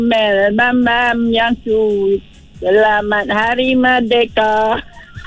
Bam yang su. Selamat Hari Merdeka.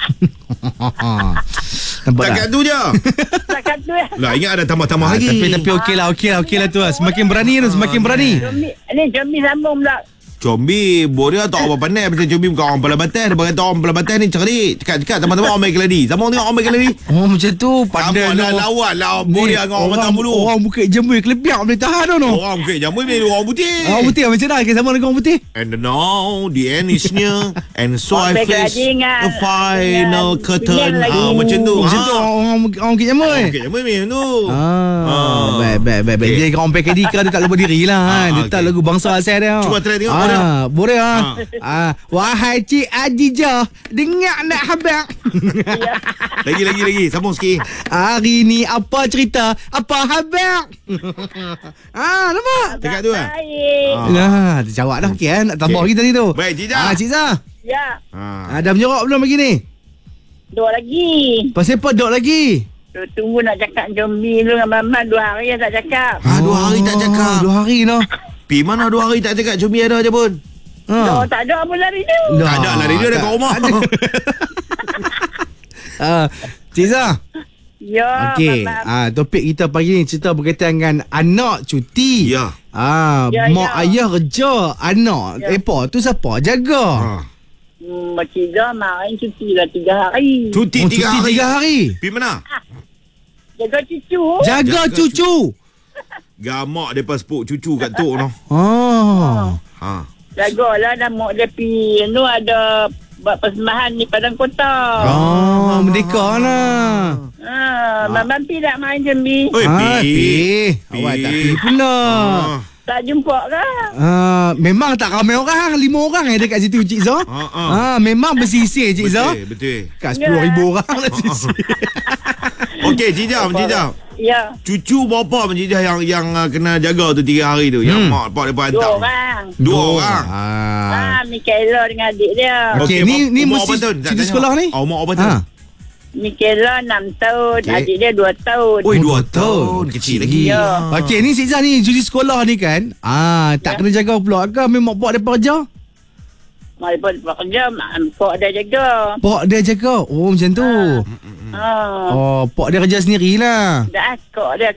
Takat tu je. Takat tu ya. Lah ingat ada tambah-tambah lagi. Tapi okey lah tu. Semakin berani tu, semakin berani. Jombi sambung pula. Combi, Boria tak apa pandai pasal Combi bukan orang Pelabatan. Dia berkata orang Pelabatan ni cerdik. Cakap teman-teman orang Michael Ladi. Sama tengok orang Michael Ladi. Oh macam tu. Pandai Sama lah lawan lah Boria dengan orang Batang Bulu. Orang Bukit Jemui kelebiak boleh tahan tu. Orang Bukit Jamui ni orang putih. Orang putih macam mana? Sama dengan orang putih. And now the end is near. And so I face the final curtain. Macam tu. Macam tu orang Bukit Jemui. Bukit Jamui macam tu. Baik. Dia orang PKD dia tak lupa diri lah. Dia tak lagu bangsa asal dia. Cuba try tengok. Boleh wahai Cik Adijah, dengar nak habaq. Lagi sambung sikit. Hari ni apa cerita? Apa habaq? Nampak? Dekat tu lah. Lah, dia jawab dah okey kan. Nak tambah lagi tadi tu. Baik, Cik Zah. Cik Zah. Ya. Dah menjawab belum lagi ni? Dua lagi. Pasal apa dok lagi? Tunggu nak cakap Jombi dulu dengan Mama. 2 hari tak cakap. 2 hari tak cakap. 2 hari no. Pi mana 2 hari tak cakap Combi ada je pun. Tak ada apa lari tu. Tak ada lari dia dah kat rumah. Cik Zah. Ya. Okey. Topik kita pagi ni cerita berkaitan dengan anak cuti. Ya. Mak ayah kerja, anak apa tu siapa jaga? Cik Zah main cuti lah 3 hari. Cuti 3 hari. Pi mana? Jaga cucu. Jaga cucu. Gamak depa sepuk cucu kat tok noh. Jagalah dah mak dia pergi. Nu ada buat persembahan di Padang Kota. Merdeka lah. Mama Pi tak main Jambi. Oi, Pi. Awak tak pergi pula. Tak jumpa ke? Memang tak ramai orang. 5 orang yang dekat situ Cik Zah. Memang bersisir Cik Zah. Betul. Kat 10,000 orang lah sisir. Okey, Cik Zah. Ya. Cucu berapa Cik Zah yang kena jaga tu 3 hari tu? Yang mak pak depa hantar. 2 orang. 2 orang. Mikaela dengan adik dia. Okey, ni mesti cuti sekolah ni? Umur apa tu? Mikaela 6 tahun, adik dia 2 tahun. Oi, 2 tahun. Kecil lagi. Ya. Okey, ni Cik Zah ni cuti sekolah ni kan. Tak kena jaga pula ke? Memang pak depa kerja? Mak dia kerja, pak dia jaga. Pak dia jaga. Oh, macam tu. Pak dia kerja sendirilah. Dah kakak dia.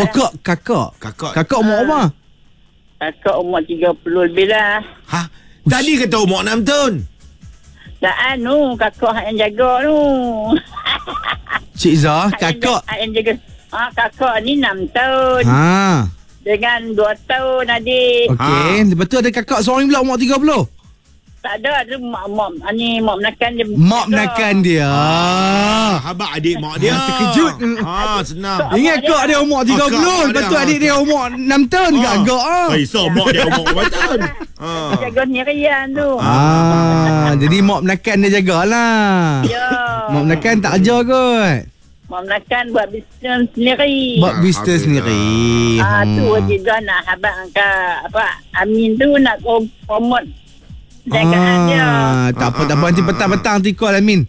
Kakak umur apa? Kakak umur 30 lebih lah. Tadi kata umur 6 tahun. Tak kakak yang jaga tu. Cik Zah, kakak. Yang jaga. Kakak ni 6 tahun. Dengan 2 tahun adik. Okey, lepas tu ada kakak seorang pula umur 30. Tak ada, tu mak menakan dia. Mak menakan dia. Habaq adik mak dia. Terkejut. Senang. Ingat kak dia umur 30. Lepas tu adik dia umur 6 tahun. Agak Risau mak dia umur berapa tahun. Jaga sendirian tu. Jadi mak menakan dia jagalah. Ya. Mak menakan tak kerja kot. Mak menakan buat bisnes sendiri. Buat bisnes sendiri. Tu juga nak habaq angkat Amin tu nak promote jagaan dia. Tak apa. Nanti petang-petang nanti call Amin.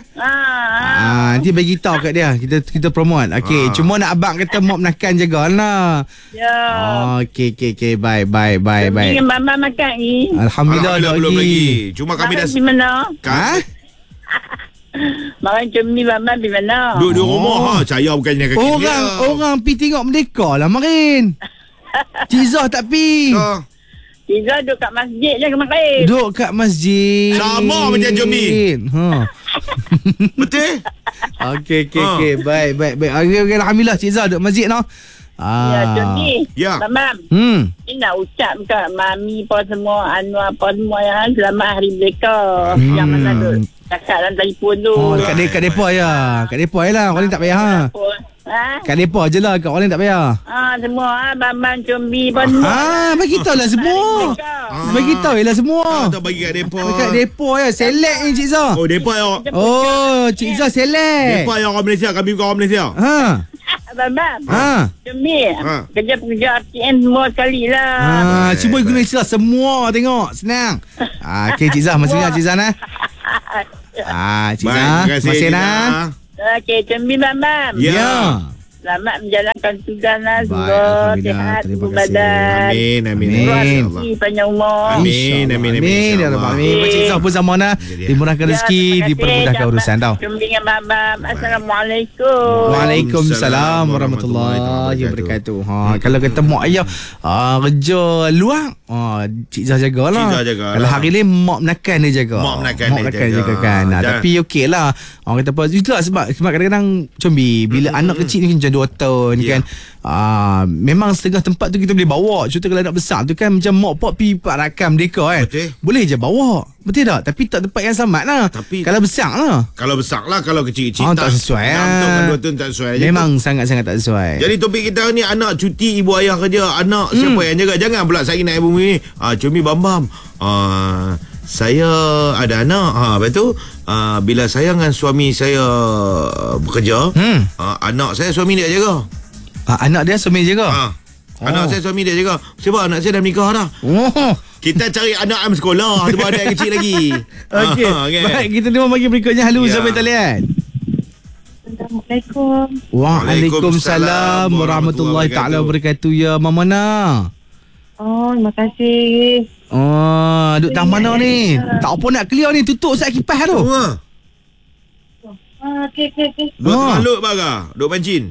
Nanti bagi tahu kat dia. Kita promote. Okey, cuma nak abang kata mak menakan jagalah. Ya. Okey. Bye. Dengan mama makan ni. Alhamdulillah belum lagi. Cuma kami dah di mana? Makan cumi mama di mana? Duduk di rumah. Saya bukannya kaki dia. Orang pi tengok Merdeka lah Marin. Cik Zah tak pi. Tiga duduk kat masjid je kemarin. Duduk kat masjid. Sama macam Jomi. Betul? Okey. Baik. Alhamdulillah Cik Zah duduk masjid noh. Ya, Jomi. Ya. Mamam. Ini nak ucap kat mami apa semua, Anwar apa semua yang selamat Hari Merdeka. Yang mana duduk cakap dalam telefon tu. Kat depa ya. Kat depa je lah. Orang lain tak payah. Kat depa je lah. Kat orang lain tak payah. Semua Bambang Combi apa semua. Bagi tahu lah semua. Bagi tahu lah semua. Tak bagi kat depa. Kat depa ya. Select ni Cik Zah. Depa ya. Cik Zah select. Depa yang orang Malaysia. Kami bukan orang Malaysia. Bambang. Combi. Kerja RTN semua sekali lah. Cuba guna istilah semua tengok. Senang. Okey Cik Zah. Masih Cik Zah nah. Cik Zah. Masih nah. Okey, Combi Bambang. Ya. Selamat menjalankan doakan Sudan lah. Baik, Semoga Alhamdulillah. sihat, Terima tubuh kasih. badan. Amin. Rezeki panjang umur. Amin. Amin. Ya Rabbal Alamin. Pakcik Zah pun sama nak dimurahkan rezeki, dipermudahkan urusan tau. Jom dengan babam. Assalamualaikum. Waalaikumsalam warahmatullahi wabarakatuh. Kalau kata mak ayah kerja luar, Cik Zah jagalah. Cik Zah jagalah. Kalau hari ni mak menakan dia jaga. Mak menakan dia jaga. kan. Tapi okey lah. Orang kata apa, itulah sebab kadang-kadang Combi bila anak kecil ni macam 2 tahun kan. Memang setengah tempat tu kita boleh bawa. Contoh kalau anak besar tu kan macam mak pak pergi Pak Rakam mereka kan. Betul. Boleh je bawa. Betul tak? Tapi tak tempat yang sama lah. Tapi kalau besar lah. Kalau kecil-kecil tak sesuai. 6 tahun 2 tahun tak sesuai. Memang sangat-sangat tak sesuai. Jadi topik kita ni anak cuti ibu ayah kerja. Anak siapa yang jaga? Jangan pula saya nak ibu ni. Cumi bam-bam. Saya ada anak. Lepas tu bila saya dengan suami saya bekerja, anak saya suami dia jaga. Anak dia suami jaga. Anak saya suami dia jaga. Sebab anak saya dah menikah dah. Kita cari anak am sekolah sebab ada yang kecil lagi. Okey. Okay. Baik, kita terima bagi berikutnya. Halo, sampai talian. Assalamualaikum. Waalaikumsalam warahmatullahi taala wabarakatuh. Ya Mamana. Terima kasih. Duduk tang mana ni? Tak apa nak clear ni, tutup sat kipas tu. Okey. Dua tengah lot baga. Duk pancin.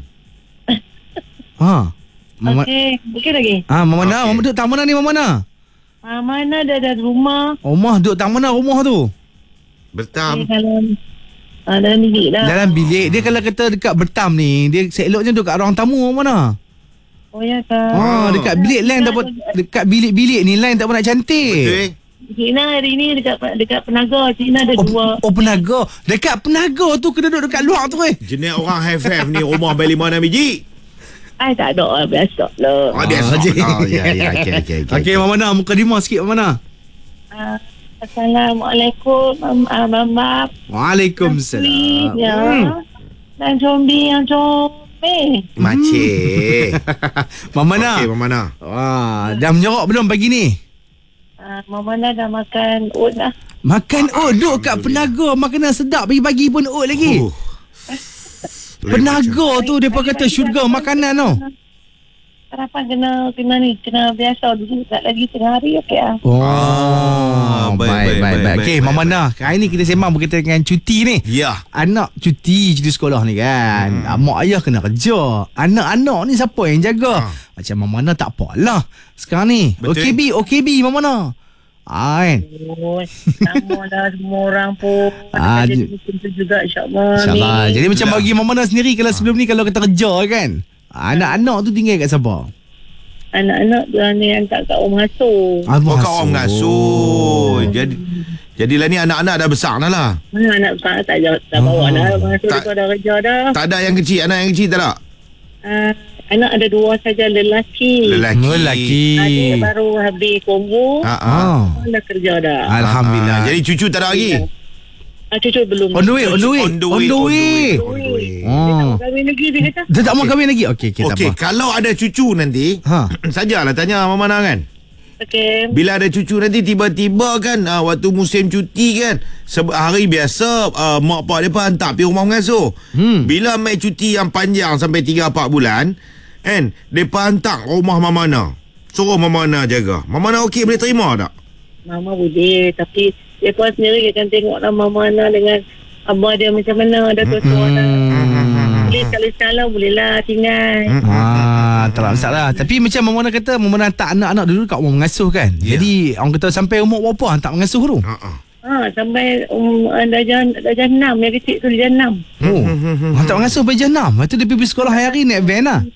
Okey lagi. Mamana, duduk tang mana ni Mamana? Mana dah rumah. Rumah duduk tang mana rumah tu? Bertam. Dalam bilik dah. Dalam bilik. Dia kalau kata dekat bertam ni, dia seloknya duduk kat ruang tamu mana? Oh ya kan. Dekat bilik lain tak dekat bilik-bilik ni lain tak pernah cantik. Betul. Cik Na hari ni dekat Penaga. Cik Na ada 2. Penaga. Dekat Penaga tu kena duduk dekat luar tu Jenis orang high-five ni rumah beli 5-6 biji. Tak ada lah. Biasa lah. Biasa. Okey. Okey, Mamana, muka dimah sikit Mamana. Assalamualaikum, Abang. Waalaikumsalam. Ya. Dan Combi yang comel. Makcik. Mamana. Okey, Mamana. Dah menyorok belum pagi ni? Mamana dah makan oat dah. Makan oat duk kat Penaga. Makanan sedap pagi-pagi pun oat lagi. Penaga tu dia kata syurga makanan tu. Harapan kena biasa dulu. Tak lagi tengah hari okey lah. Baik. Okey, Mamana, hari ni kita sembang berkaitan dengan cuti ni. Ya. Anak cuti sekolah ni kan. Mak ayah kena kerja. Anak-anak ni siapa yang jaga? Macam Mamana tak apalah sekarang ni. OKB Mamana. Kan? Sama dah semua orang pun. Jadi macam tu juga insyaAllah. Jadi macam bagi Mamana sendiri, kalau sebelum ni kalau kita kerja kan, anak-anak tu tinggal kat siapa? Anak-anak tu ni hantar kat orang asuh. Kat orang asuh. Jadilah ni anak-anak dah besar dah lah. Anak besar tak bawa lah. Orang asuh dia dah kerja dah. Tak ada yang kecil. Anak yang kecil tak ada? Anak ada 2 saja lelaki. Adik baru habis Kongo. Dah kerja dah. Alhamdulillah. Jadi cucu tak ada lagi? Cucu belum. On the way. Kahwin lagi dia kata. Dia tak mau kahwin lagi. Okey, tak apa. Kalau ada cucu nanti, sajalah tanya Mamana kan. Okey. Bila ada cucu nanti tiba-tiba kan waktu musim cuti kan, hari biasa mak pak dia pun hantar pergi rumah pengasuh. Bila mai cuti yang panjang sampai 3-4 bulan kan, depa hantar rumah Mamana. Suruh Mamana jaga. Mamana okey boleh terima tak? Mama boleh, tapi depa sendiri akan tengoklah Mamana dengan abah dia macam mana, dah tua-tua dah. Boleh kalau salah bolehlah tinggal. Tak ada masalah. Tapi macam Mamana kata, Mamana hantar anak-anak dulu kat rumah mengasuh kan. Jadi orang kata sampai umur berapa hantar mengasuh tu? Sampai darjah 6. Yang kecil tu darjah 6. Hantar mengasuh darjah 6. Lepas tu dia pergi sekolah hari naik van lah.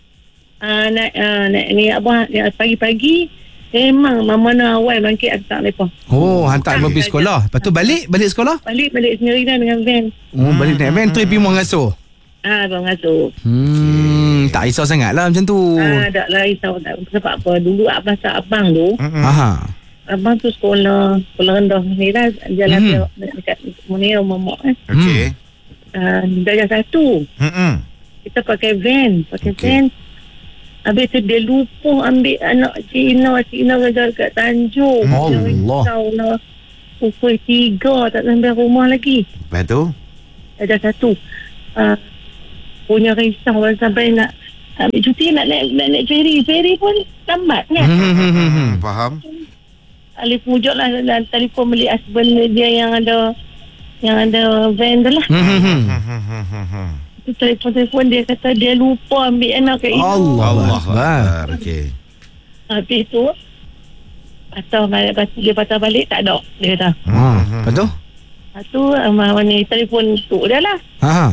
Naik ni abah pagi-pagi memang Mamana awal bangkit hantar mereka. Hantar pergi sekolah. Lepas tu balik sekolah? Balik sendiri dah dengan van. Balik naik van tu pergi rumah mengasuh. Abang asuh. Tak risau sangat lah macam tu. Tak lah risau. Sebab apa? Dulu abang tu. Abang tu sekolah rendah ni lah. Jalan dekat Munir rumah mak. Okey. Darjah 1. Kita pakai van. Habis tu dia lupa ambil anak Cina kerja kat Tanjung. Allah. Risaulah. Pukul 3 tak sampai rumah lagi. Lepas tu? Darjah 1. Punya risau sampai nak ambil cuti nak naik ferry. Ferry pun lambat kan. Faham? Alif pujuk lah dan telefon beli husband dia yang ada van tu lah. Telefon dia kata dia lupa ambil anak kat Ina. Allah Akbar. Okey. Habis tu dia patah balik tak ada dia kata. Lepas tu? Lepas tu ni telefon tok dia lah.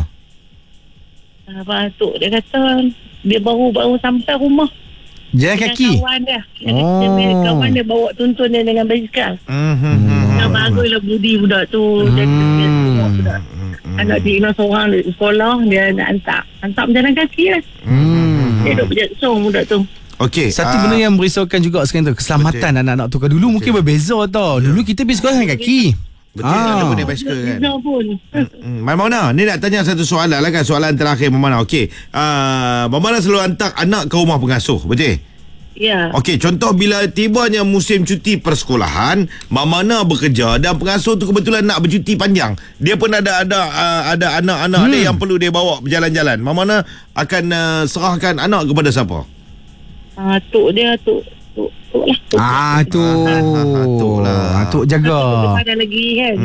Abang tok dia kata dia baru sampai rumah. Jalan kaki? Kawan dia. Kawan dia bawa tuntun dia dengan basikal. Baguslah budi budak tu. Budak. Anak dia Ina seorang di sekolah, dia nak hantar berjalan kaki lah. Dia duduk berjalan budak tu. Okey. Satu benda yang merisaukan juga sekarang tu, keselamatan anak-anak tu. Dulu mungkin berbeza tau. Dulu kita pergi sekolah dengan kaki. Betul, ada pun dia basikal kan. Betul pun. Mamana, ni nak tanya satu soalan lah kan. Soalan terakhir Mamana. Okey. Mamana selalu hantar anak ke rumah pengasuh, betul? Ya. Okey, contoh bila tibanya musim cuti persekolahan, Mamana bekerja dan pengasuh tu kebetulan nak bercuti panjang. Dia pun ada anak-anak dia yang perlu dia bawa berjalan-jalan. Mamana akan serahkan anak kepada siapa? Tok dia, tok lah. Tok lah. Tok jaga. Ada lagi kan.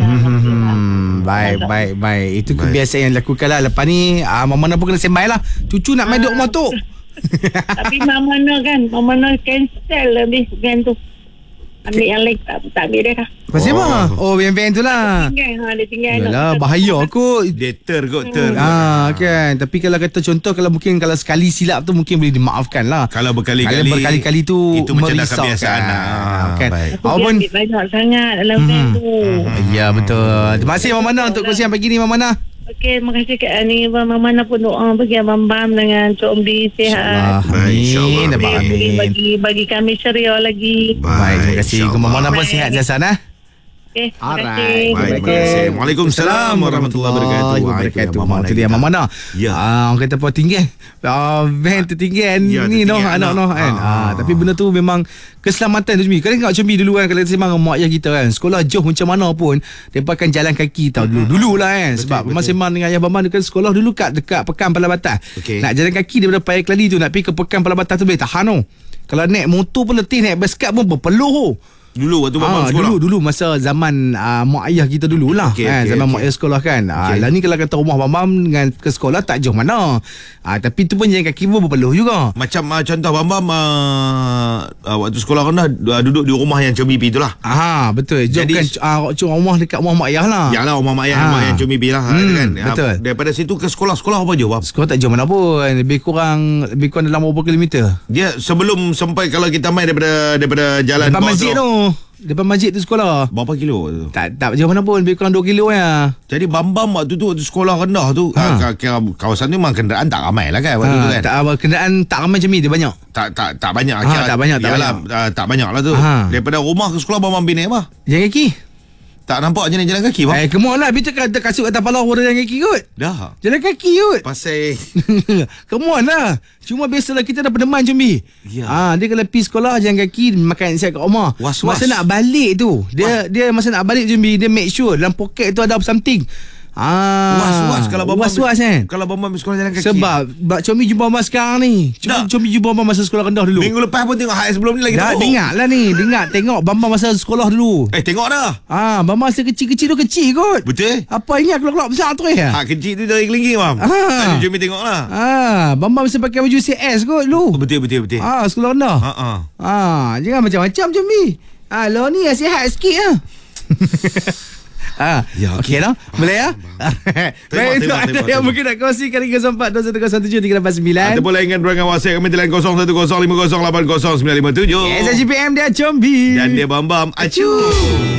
Baik. Itu kebiasaan yang dilakukan lah. Lepas ni Mamana pun kena sembah lah. Cucu nak main duduk rumah tok. Tapi Mamana cancel habis van tu. Ambil yang lain tak ambil dia dah. Pasal apa? Van tu lah. Dia tinggal. Yalah, bahaya kot. Dia ter. Kan. Tapi kalau kata contoh, kalau sekali silap tu mungkin boleh dimaafkan lah. Kalau berkali-kali tu itu macam dah kebiasaan kan. Awak ambil banyak sangat dalam van tu. Ya, betul. Terima kasih Mamana untuk kongsian pagi ni Mamana. Okey, terima kasih Kak Ani. Mamana pun doa bagi Abang Bam dengan Cik Omri sihat. Amin. Bagi kami ceria lagi. Baik, terima kasih. Mamana pun sihat Jasan. Okey, terima Baik, kasih. Waalaikumsalam warahmatullahi wabarakatuh. Itu dia Mamana. Orang kata apa tinggal van tertinggal ni anak kan. Tapi benda tu memang keselamatan tu Cumi. Kau tengok Cumi dulu kan, kalau kita sembang dengan mak ayah kita kan, sekolah jauh macam mana pun mereka akan jalan kaki tau dulu lah kan. Sebab memang sembang dengan ayah Bambang kan, sekolah dulu dekat Pekan Palabatas. Nak jalan kaki daripada Paya Kelali tu nak pergi ke Pekan Palabatas tu boleh tahan tu. Kalau naik motor pun letih, naik basikal pun berpeluh. Dulu waktu Bambang sekolah. Dulu masa zaman mak ayah kita dululah. Zaman mak ayah sekolah kan. Lah ni kalau kata rumah Bambang dengan ke sekolah tak jauh mana. Tapi tu pun jalan kaki pun berpeluh juga. Macam contoh Bambang waktu sekolah rendah duduk di rumah yang Cumi Pi tu lah. Betul. Jadi rumah dekat rumah mak ayah lah. Yalah, rumah mak ayah yang Cumi Pi lah kan. Betul. Daripada situ ke sekolah apa jauh Bang? Sekolah tak jauh mana pun. Lebih kurang dalam berapa kilometer. Dia sebelum sampai kalau kita main daripada jalan depan masjid tu. Depan masjid tu sekolah. Berapa kilo tu? Tak jauh mana pun. Lebih kurang 2 kilo ya. Jadi Bambang waktu sekolah rendah tu kawasan tu memang kenderaan tak ramai lah kan waktu tu kan. Kenderaan tak ramai macam ni. Dia banyak. Tak banyak. Tak banyak. Tak banyak lah tu. Daripada rumah ke sekolah Bambang bina apa? Jalan kaki. Tak nampak jalan kaki Bang? Come on lah. Biar cakap kasut atas pala orang jalan kaki kot. Dah. Jalan kaki kot. Pasal come on lah. Cuma biasalah kita dah peneman Cumi. Dia kalau pergi sekolah jalan kaki, makan siap kat rumah. Was-was. Masa nak balik tu, dia masa nak balik Cumi, dia make sure dalam poket tu ada something. Was-was kalau Bambang kan. Kalau Bambang sekolah jalan kaki. Sebab Cumi jumpa Bambang sekarang ni. Cumi jumpa Bambang masa sekolah rendah dulu. Minggu lepas pun tengok high sebelum ni lagi dah, dengar lah ni. Tengok Bambang masa sekolah dulu. Tengok dah. Bambang masa kecil-kecil tu kecil kot. Betul. Apa ingat keluar-keluar besar tu ya? Kecil tu dari kelingking Bang. Tadi Cumi tengok lah. Bambang masa pakai baju CS kot dulu. Betul. Sekolah rendah. Jangan macam-macam Cumi. Lo ni sihat sikit lah. Okey lah. Boleh ya? Baik, itu ada yang mungkin nak kongsikan 304-210-7389. Kita boleh ingat berangan WhatsApp kami telan 015050809097. SGPM dia Combi. Dan dia Bambam Acu.